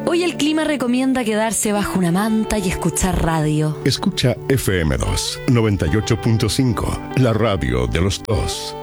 Hoy el clima recomienda quedarse bajo una manta y escuchar radio. Escucha FM2 98.5, la radio de los dos.